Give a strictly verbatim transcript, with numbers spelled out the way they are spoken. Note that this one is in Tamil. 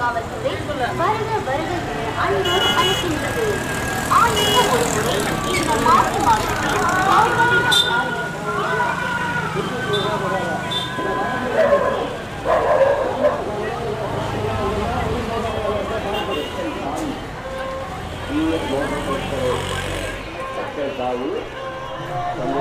காவல்துறை வருக வருக என அன்போடு அழைக்கின்றது. ஆயிரம் ஒரு முறை இந்த மாசி மாதத்தில் கௌரவி நகரால் சக்கரை காவு